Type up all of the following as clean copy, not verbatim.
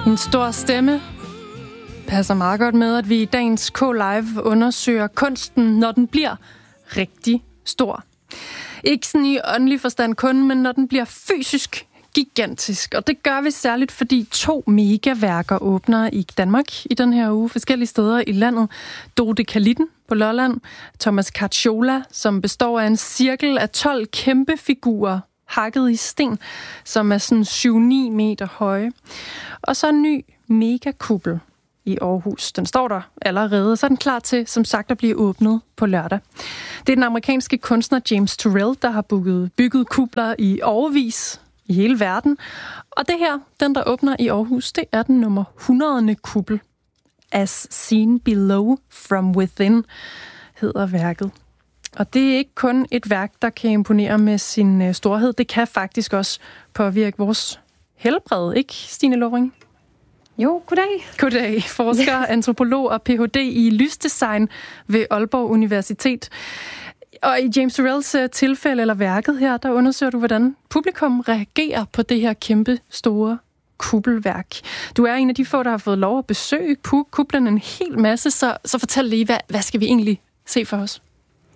En stor stemme passer meget godt med, at vi i dagens K-Live undersøger kunsten, når den bliver rigtig stor. Ikke sådan i åndelig forstand kun, men når den bliver fysisk gigantisk. Og det gør vi særligt, fordi 2 megaværker åbner i Danmark i den her uge. Forskellige steder i landet. Dodekalitten på Lolland. Thomas Carcciola, som består af en cirkel af 12 kæmpe figurer, hakket i sten, som er sådan 7-9 meter høje. Og så en ny megakuppel i Aarhus. Den står der allerede, så er den klar til, som sagt, at blive åbnet på lørdag. Det er den amerikanske kunstner James Turrell, der har bygget kupler i årevis i hele verden. Og det her, den der åbner i Aarhus, det er den nummer 100. kuppel. As Seen Below from Within hedder værket. Og det er ikke kun et værk, der kan imponere med sin storhed. Det kan faktisk også påvirke vores helbred, ikke, Stine Lovring? Jo, goddag. Goddag. Forsker, antropolog og Ph.D. i lysdesign ved Aalborg Universitet. Og i James Turrells tilfælde, eller værket her, der undersøger du, hvordan publikum reagerer på det her kæmpe store kuppelværk. Du er en af de få, der har fået lov at besøge kuplen en hel masse, så fortæl lige, hvad skal vi egentlig se for os?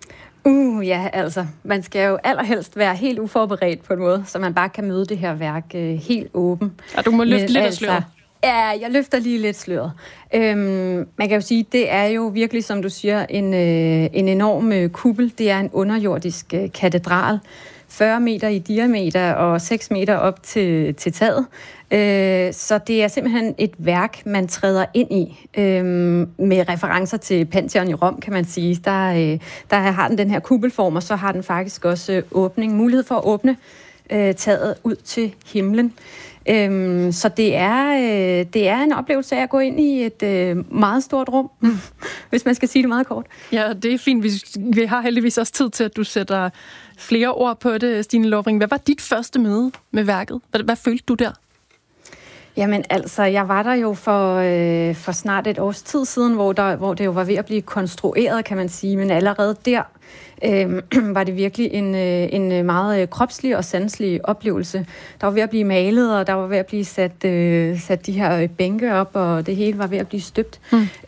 Ja, altså, man skal jo allerhelst være helt uforberedt på en måde, så man bare kan møde det her værk helt åben. Og du må løfte lidt af sløret. Ja, jeg løfter lige lidt sløret. Man kan jo sige, det er jo virkelig, som du siger, en enorm kuppel. Det er en underjordisk katedral. 40 meter i diameter og 6 meter op til taget. Så det er simpelthen et værk, man træder ind i, med referencer til Pantheon i Rom, kan man sige. Der har den her kuppelform, og så har den faktisk også mulighed for at åbne taget ud til himlen. Så det er en oplevelse af at gå ind i et meget stort rum, hvis man skal sige det meget kort. Ja, det er fint. Vi har heldigvis også tid til, at du sætter flere ord på det, Stine Lovring. Hvad var dit første møde med værket? Hvad følte du der? Jamen altså, jeg var der jo for snart et års tid siden, hvor det jo var ved at blive konstrueret, kan man sige. Men allerede der var det virkelig en meget kropslig og sanselig oplevelse. Der var ved at blive malet, og der var ved at blive sat de her bænke op, og det hele var ved at blive støbt.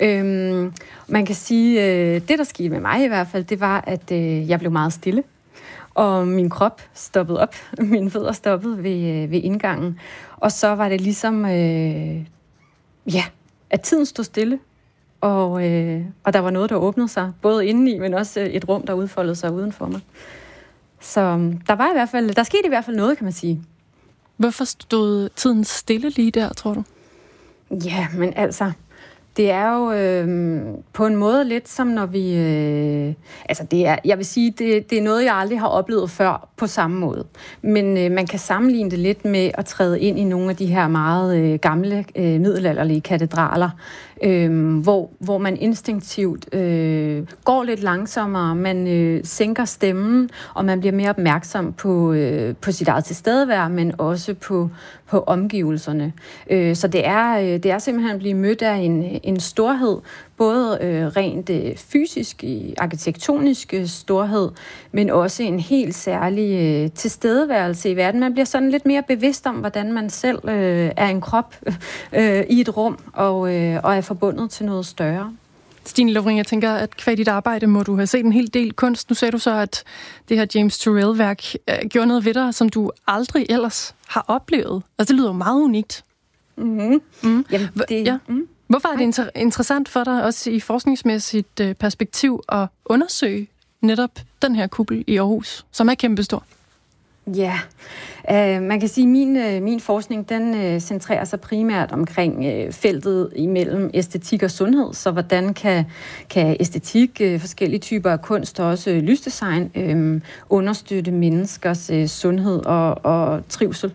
Man kan sige, det der skete med mig i hvert fald, det var, at jeg blev meget stille. Og min krop stoppede op, mine fødder stoppede ved indgangen. Og så var det ligesom, at tiden stod stille. Og der var noget, der åbnede sig, både indeni, men også et rum, der udfoldede sig uden for mig. Så der skete i hvert fald noget, kan man sige. Hvorfor stod tiden stille lige der, tror du? Ja, men altså, det er jo på en måde lidt som når vi... jeg vil sige, det er noget, jeg aldrig har oplevet før på samme måde. Men man kan sammenligne det lidt med at træde ind i nogle af de her meget gamle middelalderlige katedraler, hvor man instinktivt går lidt langsommere, man sænker stemmen, og man bliver mere opmærksom på sit eget tilstedevær, men også på omgivelserne. Så det er simpelthen at blive mødt af en storhed, både rent fysisk, arkitektonisk storhed, men også en helt særlig tilstedeværelse i verden. Man bliver sådan lidt mere bevidst om, hvordan man selv er en krop i et rum, og er forbundet til noget større. Stine Lovring, jeg tænker, at qua dit arbejde må du have set en hel del kunst. Nu sagde du så, at det her James Turrell-værk gjorde noget ved dig, som du aldrig ellers har oplevet. Altså, det lyder jo meget unikt. Jamen, Hvorfor er det interessant for dig, også i forskningsmæssigt perspektiv, at undersøge netop den her kuppel i Aarhus, som er kæmpestor? Ja, man kan sige, at min forskning, den centrerer sig primært omkring feltet imellem æstetik og sundhed. Så hvordan kan æstetik, forskellige typer af kunst og også lysdesign understøtte menneskers sundhed og trivsel.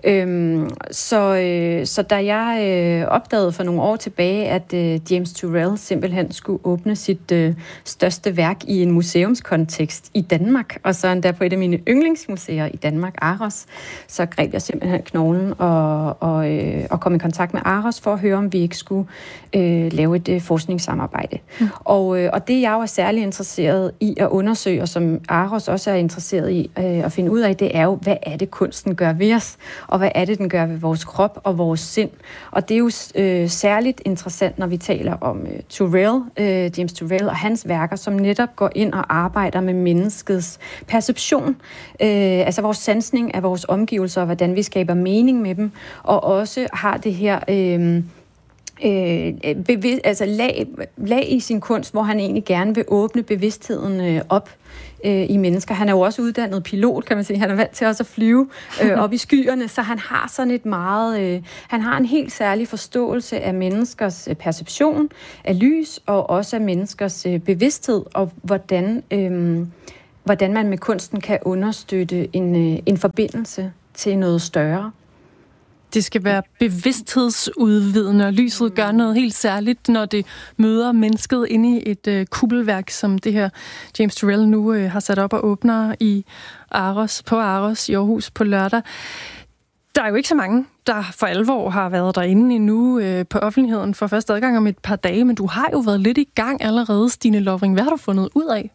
Så da jeg opdagede for nogle år tilbage, at James Turrell simpelthen skulle åbne sit største værk i en museumskontekst i Danmark, og så endda på et af mine yndlingsmuseer i Danmark, Aros, så greb jeg simpelthen knoglen og kom i kontakt med AROS for at høre, om vi ikke skulle lave et forskningssamarbejde. Og det, jeg jo er særlig interesseret i at undersøge, og som AROS også er interesseret i at finde ud af, det er jo, hvad er det, kunsten gør ved os, og hvad er det, den gør ved vores krop og vores sind. Og det er jo særligt interessant, når vi taler om James Turrell og hans værker, som netop går ind og arbejder med menneskets perception, altså vores sansning af vores omgivelser, og hvordan vi skaber mening med dem, og også har det her lag i sin kunst, hvor han egentlig gerne vil åbne bevidstheden op i mennesker. Han er jo også uddannet pilot, kan man sige. Han er vant til også at flyve op i skyerne, så han har sådan et meget... han har en helt særlig forståelse af menneskers perception, af lys, og også af menneskers bevidsthed, og hvordan man med kunsten kan understøtte en forbindelse til noget større. Det skal være bevidsthedsudvidende, og lyset gør noget helt særligt, når det møder mennesket inde i et kuppelværk, som det her James Turrell nu har sat op og åbner på AROS i Aarhus på lørdag. Der er jo ikke så mange, der for alvor har været derinde endnu på offentligheden for første adgang om et par dage, men du har jo været lidt i gang allerede, Stine Lovring. Hvad har du fundet ud af?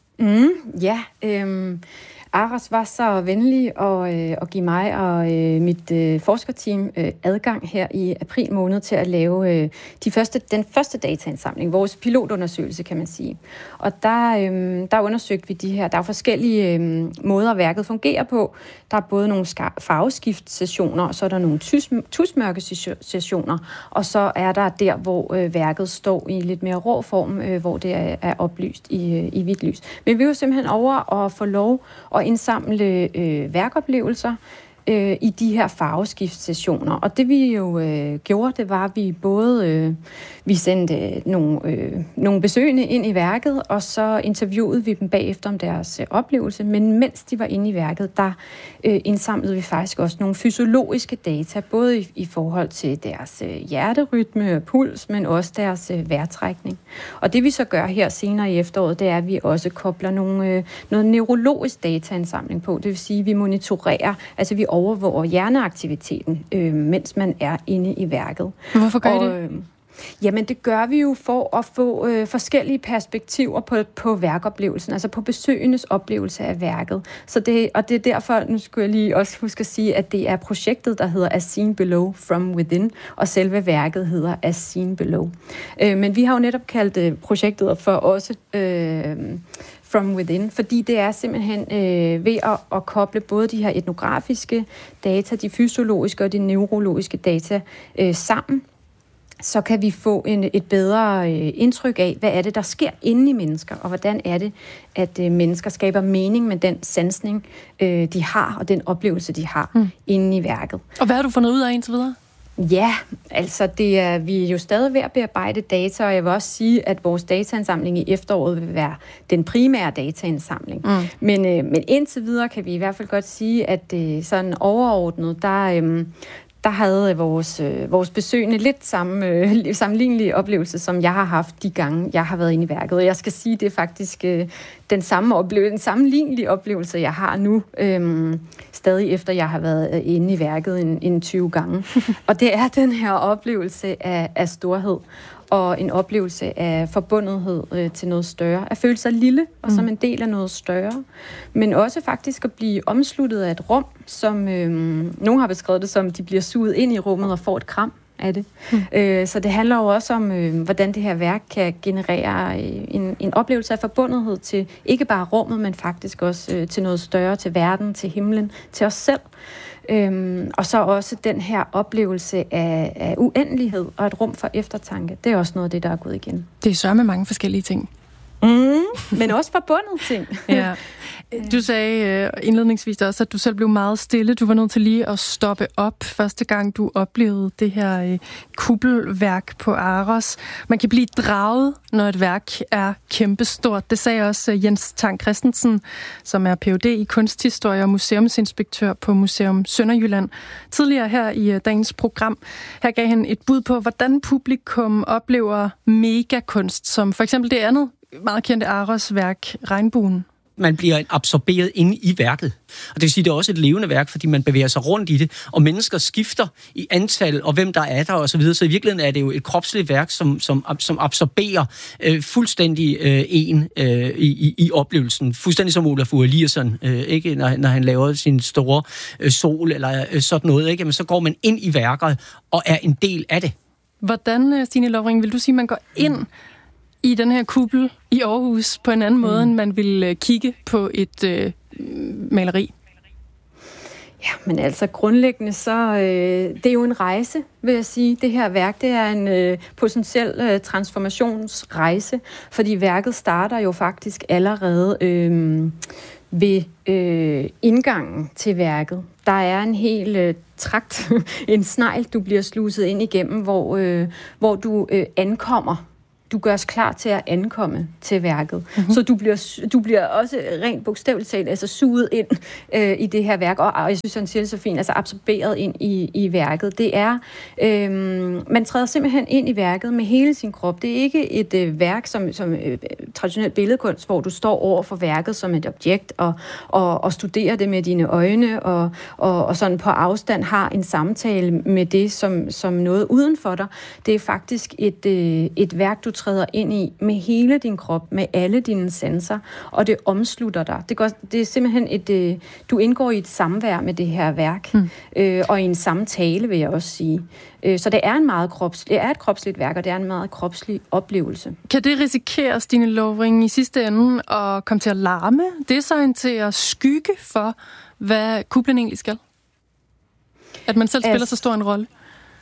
AROS var så venlig at give mig og mit forskerteam adgang her i april måned til at lave den første dataindsamling, vores pilotundersøgelse, kan man sige. Og der undersøgte vi de her. Der er forskellige måder, værket fungerer på. Der er både nogle farveskift-sessioner, og så er der nogle tusmørke-sessioner, og så er der, hvor værket står i lidt mere rå form, hvor det er oplyst i hvidt lys. Men vi er jo simpelthen over at få lov at indsamle værkoplevelser i de her farveskift-sessioner. Og det vi jo gjorde, det var, at vi sendte nogle besøgende ind i værket, og så interviewede vi dem bagefter om deres oplevelse. Men mens de var inde i værket, der indsamlede vi faktisk også nogle fysiologiske data, både i forhold til deres hjerterytme og puls, men også deres vejrtrækning. Og det vi så gør her senere i efteråret, det er, at vi også kobler noget neurologisk dataindsamling på. Det vil sige, at vi monitorerer, altså vi overvåger hjerneaktiviteten, mens man er inde i værket. Hvorfor gør I det? Jamen, det gør vi jo for at få forskellige perspektiver på værkoplevelsen, altså på besøgendes oplevelse af værket. Det er derfor, nu skulle jeg lige også huske at sige, at det er projektet, der hedder As Seen Below From Within, og selve værket hedder As Seen Below. Men vi har jo netop kaldt projektet for også From Within, fordi det er simpelthen ved at koble både de her etnografiske data, de fysiologiske og de neurologiske data sammen, så kan vi få et bedre indtryk af, hvad er det, der sker inde i mennesker, og hvordan er det, at mennesker skaber mening med den sansning, de har, og den oplevelse, de har inde i værket. Og hvad har du fundet ud af indtil videre? Ja, altså vi er jo stadig ved at bearbejde data, og jeg vil også sige, at vores dataindsamling i efteråret vil være den primære dataindsamling. Men indtil videre kan vi i hvert fald godt sige, at sådan overordnet, der havde vores besøgende lidt sammenlignelig oplevelse, som jeg har haft de gange, jeg har været inde i værket. Og jeg skal sige, det er faktisk den sammenlignelige oplevelse, jeg har nu, stadig efter jeg har været inde i værket en 20 gange. Og det er den her oplevelse af storhed, og en oplevelse af forbundethed til noget større. At føle sig lille, og som en del af noget større. Men også faktisk at blive omsluttet af et rum, som nogen har beskrevet det som, de bliver suget ind i rummet og får et kram af det. Så det handler jo også om, hvordan det her værk kan generere en oplevelse af forbundethed til ikke bare rummet, men faktisk også til noget større, til verden, til himlen, til os selv. Og så også den her oplevelse af uendelighed og et rum for eftertanke. Det er også noget af det, der er gået igen. Det er så med mange forskellige ting. Men også forbundet ting. Ja. Du sagde indledningsvis også, at du selv blev meget stille. Du var nødt til lige at stoppe op første gang, du oplevede det her kuppelværk på AROS. Man kan blive draget, når et værk er kæmpestort. Det sagde også Jens Tang Christensen, som er Ph.D. i kunsthistorie og museumsinspektør på Museum Sønderjylland. Tidligere her i dagens program, her gav han et bud på, hvordan publikum oplever megakunst, som for eksempel det andet meget kendte AROS-værk, Regnbuen. Man bliver absorberet inde i værket. Og det vil sige, det er også et levende værk, fordi man bevæger sig rundt i det, og mennesker skifter i antal, og hvem der er der, og så videre. Så i virkeligheden er det jo et kropsligt værk, som absorberer fuldstændig i oplevelsen. Fuldstændig som Olafur Eliasson, ikke? Når han laver sin store sol, eller sådan noget, ikke? Men så går man ind i værket, og er en del af det. Hvordan, Stine Lovring, vil du sige, man går ind i den her kuppel i Aarhus på en anden måde, end man vil kigge på et maleri? Ja, men altså grundlæggende så, det er jo en rejse, vil jeg sige. Det her værk, det er en potentiel transformationsrejse, fordi værket starter jo faktisk allerede ved indgangen til værket. Der er en hel trakt, en snegl, du bliver sluset ind igennem, hvor du ankommer. Du gøres klar til at ankomme til værket. Mm-hmm. Så du bliver også rent bogstaveligt talt altså suget ind i det her værk, og jeg synes, han siger det så fint, altså absorberet ind i værket. Det er, man træder simpelthen ind i værket med hele sin krop. Det er ikke et værk som traditionelt billedkunst, hvor du står over for værket som et objekt og studerer det med dine øjne og sådan på afstand har en samtale med det som noget uden for dig. Det er faktisk et værk, du træder ind i med hele din krop, med alle dine sanser, og det omslutter dig. Det er simpelthen du indgår i et samvær med det her værk, og i en samtale, vil jeg også sige. Så det er et kropsligt værk, og det er en meget kropslig oplevelse. Kan det risikere, Stine Lovring, i sidste ende at komme til at larme, desorientere, skygge for, hvad kuplen egentlig skal? At man selv spiller så stor en rolle?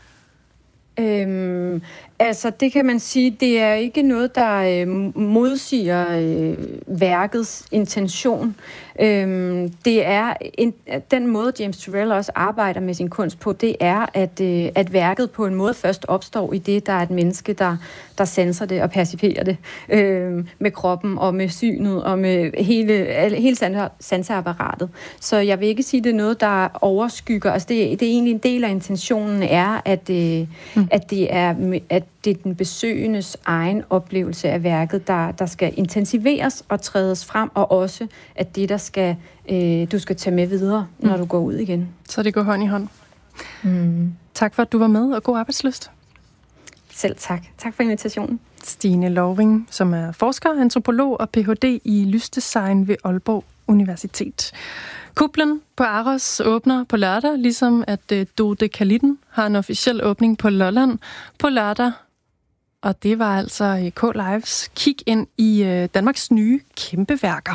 Altså, det kan man sige, det er ikke noget, der modsiger værkets intention. Det er den måde, James Turrell også arbejder med sin kunst på, det er, at værket på en måde først opstår i det, der er et menneske, der sanser det og perciperer det med kroppen og med synet og med hele sanseapparatet. Så jeg vil ikke sige, det er noget, der overskygger. Altså, det er egentlig en del af intentionen er, at det er den besøgendes egen oplevelse af værket, der skal intensiveres og trædes frem, og også at det, du skal tage med videre, når du går ud igen. Så det går hånd i hånd. Tak for, at du var med, og god arbejdslyst. Selv tak. Tak for invitationen. Stine Lovring, som er forsker, antropolog og Ph.D. i lysdesign ved Aalborg Universitet. Kuplen på Aros åbner på lørdag, ligesom at Dodekalitten har en officiel åbning på Lolland på lørdag. Og det var altså K-Lives kig ind i Danmarks nye kæmpeværker.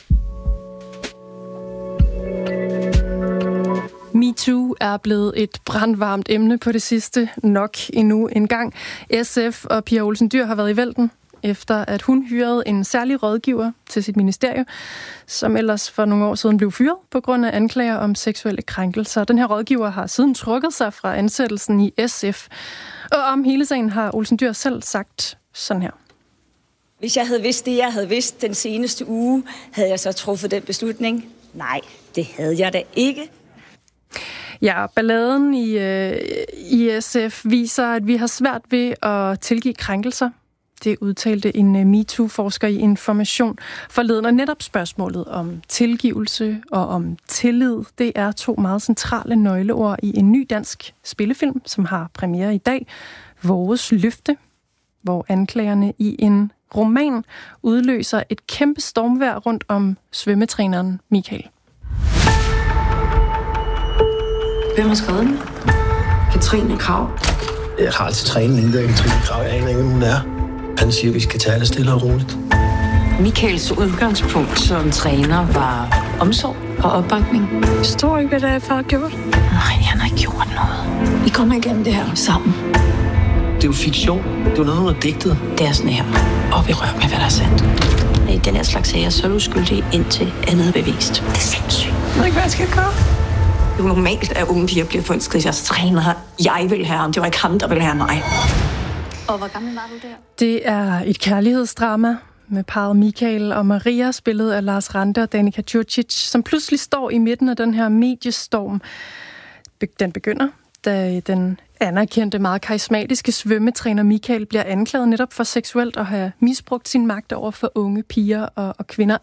MeToo er blevet et brandvarmt emne på det sidste, nok endnu en gang. SF og Pia Olsen Dyhr har været i vælten, efter at hun hyrede en særlig rådgiver til sit ministerie, som ellers for nogle år siden blev fyret på grund af anklager om seksuelle krænkelser. Den her rådgiver har siden trukket sig fra ansættelsen i SF. Og om hele sagen har Olsen Dyhr selv sagt sådan her. Hvis jeg havde vidst det, jeg havde vidst den seneste uge, havde jeg så truffet den beslutning? Nej, det havde jeg da ikke. Ja, balladen i SF viser, at vi har svært ved at tilgive krænkelser. Det udtalte en MeToo-forsker i Information forleden, og netop spørgsmålet om tilgivelse og om tillid, det er to meget centrale nøgleord i en ny dansk spillefilm, som har premiere i dag, Vores Løfte, hvor anklagerne i en roman udløser et kæmpe stormvejr rundt om svømmetræneren Michael. Hvem har skrevet den? Katrine Krav. Jeg har altid trænet hende der, Katrine Krav. Jeg aner ikke, hvem hun er. Han siger, at vi skal tage det stille og roligt. Michaels udgangspunkt som træner var omsorg og opbakning. Jeg forstår ikke, hvad der er, far har gjort. Nej, han har ikke gjort noget. Vi kommer igennem det her sammen. Det er jo fiktion. Det er jo noget, hun har digtet. Det er sådan her. Og vi rører med, hvad der er sandt. I den her slags sager, så er du skyldig indtil andet er bevist. Det er sindssygt. Jeg ved ikke, hvad jeg skal gøre. Det er jo normalt, at unge piger bliver forelsket i jeres træner. Jeg vil have ham. Det var ikke ham, der ville have mig. Og hvor gammel var du der? Det er et kærlighedsdrama med parret Michael og Maria, spillet af Lars Rante og Danica Djurcic, som pludselig står i midten af den her mediestorm. Den begynder, da den anerkendte, meget karismatiske svømmetræner Michael bliver anklaget netop for seksuelt at have misbrugt sin magt over for unge piger og kvinder.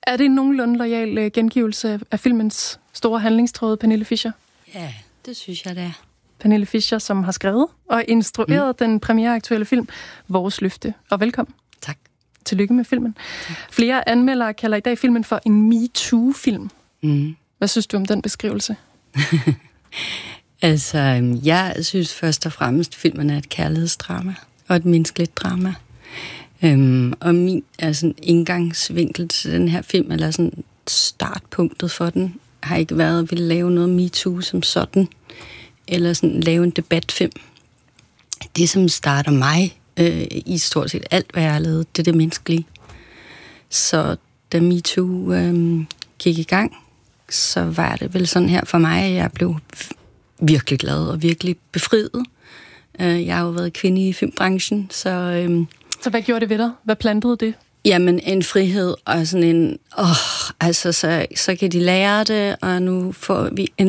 Er det en nogenlunde loyal gengivelse af filmens store handlingstråd, Pernille Fischer? Ja, det synes jeg, det er. Pernille Fischer, som har skrevet og instrueret den premiereaktuelle film Vores Løfte. Og velkommen. Tak. Tillykke med filmen. Tak. Flere anmeldere kalder i dag filmen for en MeToo-film. Hvad synes du om den beskrivelse? Altså, jeg synes først og fremmest, at filmen er et kærlighedsdrama og et menneskeligt drama. Og min indgangsvinkel til den her film, eller sådan startpunktet for den, har ikke været at ville lave noget MeToo som sådan, eller sådan lave en debatfilm. Det, som starter mig i stort set alt, hvad jeg har lavet, det er det menneskelige. Så da MeToo gik i gang, så var det vel sådan her for mig, at jeg blev virkelig glad og virkelig befriet. Jeg har jo været kvinde i filmbranchen, så hvad gjorde det ved dig? Hvad plantede det? Jamen, en frihed og sådan en, så kan de lære det, og nu får vi